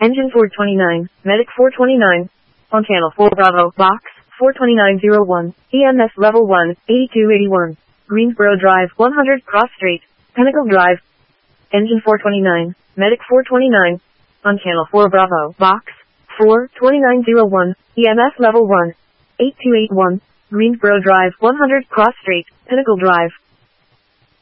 Engine 429, Medic 429. On channel 4 Bravo, box 42901, EMS level 1, 8281. Greensboro Drive, 100 Cross Street, Pinnacle Drive. Engine 429, Medic 429. On channel 4 Bravo, box 42901, EMS level 1, 8281. Greensboro Drive, 100 Cross Street, Pinnacle Drive.